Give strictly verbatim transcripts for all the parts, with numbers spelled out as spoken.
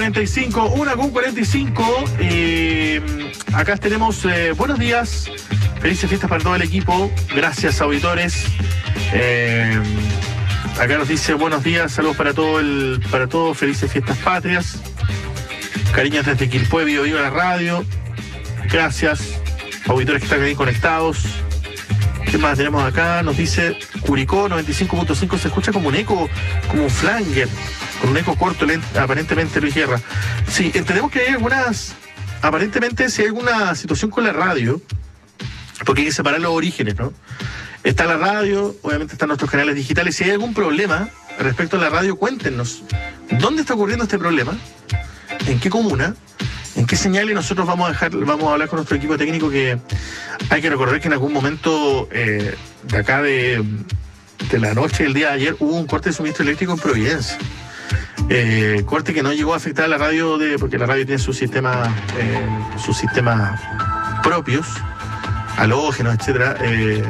cuarenta y cinco, una con cuarenta y cinco. Eh, acá tenemos eh, buenos días, felices fiestas para todo el equipo, gracias auditores. Eh, acá nos dice buenos días, saludos para todo el, para todos, felices fiestas patrias. Cariños desde Quilpué, Vivo Vivo la radio. Gracias, auditores que están ahí conectados. ¿Qué más tenemos acá? Nos dice Curicó noventa y cinco punto cinco, se escucha como un eco, como un flanger, con un eco corto, lento, aparentemente Luis Guerra. Sí, entendemos que hay algunas, aparentemente si hay alguna situación con la radio, porque hay que separar los orígenes, ¿no? Está la radio, obviamente están nuestros canales digitales. Si hay algún problema respecto a la radio, cuéntenos. ¿Dónde está ocurriendo este problema? ¿En qué comuna? ¿En qué señal? Y nosotros vamos a dejar, vamos a hablar con nuestro equipo técnico, que hay que recordar que en algún momento eh, de acá de, de la noche del día de ayer hubo un corte de suministro eléctrico en Providencia. Eh, corte que no llegó a afectar a la radio, de, porque la radio tiene sus sistemas, eh, sus sistemas propios, halógenos, etcétera. Eh,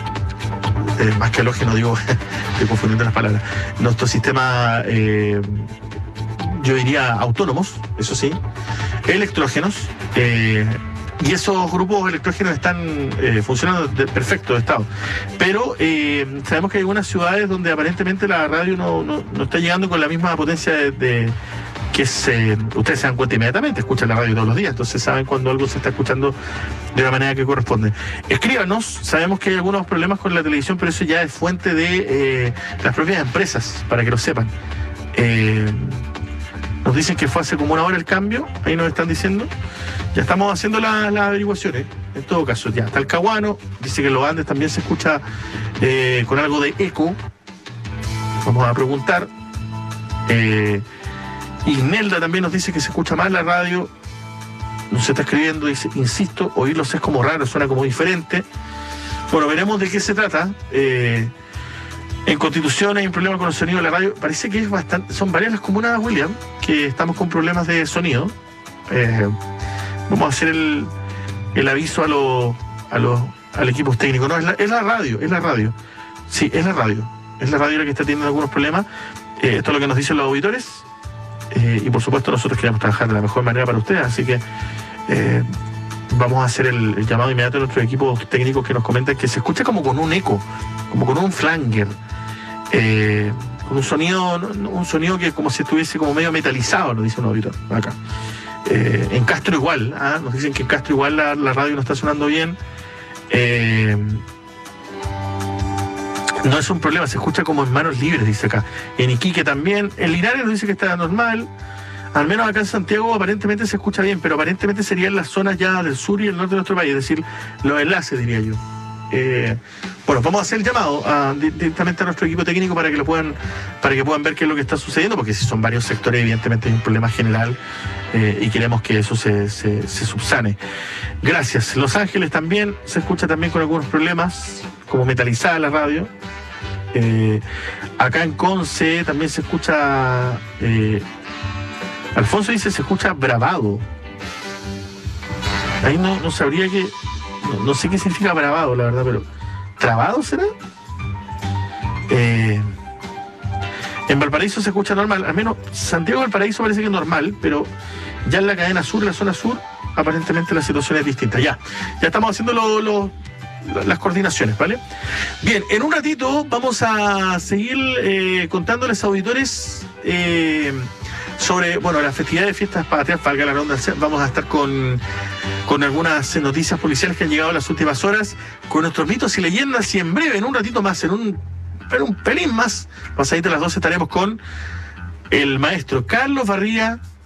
eh, más que halógeno, digo, estoy confundiendo las palabras. Nuestro sistema, eh, yo diría autónomos, eso sí, electrógenos, eh, y esos grupos electrógenos están eh, funcionando de perfecto estado. Pero eh, sabemos que hay algunas ciudades donde aparentemente la radio no, no, no está llegando con la misma potencia de, de que se, ustedes se dan cuenta inmediatamente, escuchan la radio todos los días, entonces saben cuando algo se está escuchando de la manera que corresponde. Escríbanos, sabemos que hay algunos problemas con la televisión, pero eso ya es fuente de eh, las propias empresas, para que lo sepan. Eh, Nos dicen que fue hace como una hora el cambio, ahí nos están diciendo. Ya estamos haciendo las la averiguaciones. En todo caso, ya está el Caguano, dice que en los Andes también se escucha eh, con algo de eco. Vamos a preguntar. Eh, Imelda también nos dice que se escucha mal la radio. Nos está escribiendo, dice, insisto, oírlos es como raro, suena como diferente. Bueno, veremos de qué se trata. Eh, En Constitución hay un problema con el sonido de la radio. Parece que es bastante, son varias las comunas, William, que estamos con problemas de sonido. Eh, vamos a hacer el, el aviso a los a los al equipo técnico. No, es la, es la radio, es la radio. Sí, es la radio. Es la radio la que está teniendo algunos problemas. Eh, esto es lo que nos dicen los auditores. Eh, y por supuesto nosotros queremos trabajar de la mejor manera para ustedes. Así que eh, vamos a hacer el, el llamado inmediato a nuestros equipos técnicos que nos comentan que se escucha como con un eco, como con un flanger. Eh, con un sonido, un sonido que como si estuviese como medio metalizado, nos dice un auditor acá. Eh, en Castro igual, ¿ah? Nos dicen que en Castro igual la, la radio no está sonando bien. Eh, no es un problema, se escucha como en manos libres, dice acá. En Iquique también. En Linares nos dice que está normal. Al menos acá en Santiago aparentemente se escucha bien, pero aparentemente sería en las zonas ya del sur y el norte de nuestro país, es decir, los enlaces, diría yo. Eh, bueno, vamos a hacer el llamado a, directamente a nuestro equipo técnico para que lo puedan, para que puedan ver qué es lo que está sucediendo, porque si son varios sectores, evidentemente hay un problema general eh, y queremos que eso se, se, se subsane. Gracias. Los Ángeles también se escucha también con algunos problemas, como metalizada la radio. Eh, acá en Conce también se escucha. Eh, Alfonso dice se escucha bravado. Ahí no, no sabría que. No, no sé qué significa bravado, la verdad, pero ¿trabado será? Eh, en Valparaíso se escucha normal, al menos Santiago de Valparaíso parece que es normal, pero ya en la cadena sur, la zona sur, aparentemente la situación es distinta. Ya, ya estamos haciendo lo, lo, las coordinaciones, ¿vale? Bien, en un ratito vamos a seguir eh, contándoles, auditores, eh, sobre, bueno, la festividad de fiestas patrias, valga la redundancia. Vamos a estar con, con algunas noticias policiales que han llegado en las últimas horas, con nuestros mitos y leyendas, y en breve, en un ratito más, en un, en un pelín más, pasadito a las doce, estaremos con el maestro Carlos Barría